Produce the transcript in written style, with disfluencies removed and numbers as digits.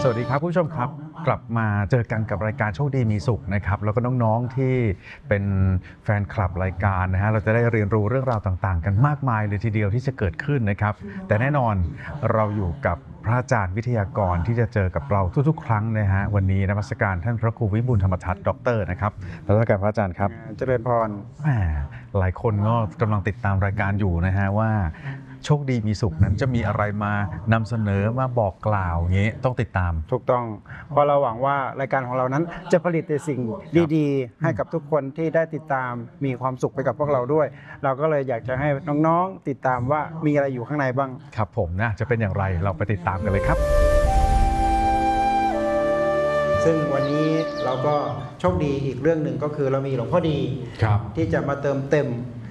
วัสดีครับผู้ชมครับกลับมาเจอกันกับรายการโชคดีมีสุขนะครับแล้วก็น้องๆที่เป็นแฟนคลับรายการนะฮะเราจะได้เรียนรู้เรื่องราวต่างๆกันมากมายเลยทีเดียวที่จะเกิดขึ้นนะครับแต่แน่นอนเราอยู่กับพระอาจารย์วิทยากรที่จะเจอกับเราทุกๆครั้งนะฮะวันนี้นมัสการท่านพระครูวิบูลย์ธรรมทัศน์ด็อกเตอร์นะครับนมัสการพระอาจารย์ครับเจริญพรแหมหลายคนก็กำลังติดตามรายการอยู่นะฮะว่าโชคดีมีสุขนั้นจะมีอะไรมานำเสนอมาบอกกล่าวอย่างนี้ต้องติดตามถูกต้องเพราะเราหวังว่ารายการของเรานั้นจะผลิตแต่สิ่งดีๆให้กับทุกคนที่ได้ติดตามมีความสุขไปกับพวกเราด้วยเราก็เลยอยากจะให้น้องๆติดตามว่ามีอะไรอยู่ข้างในบ้างครับผมนะจะเป็นอย่างไรเราไปติดตามกันเลยครับซึ่งวันนี้เราก็โชคดีอีกเรื่องหนึ่งก็คือเรามีหลวงพ่อดีที่จะมาเติมเต็ม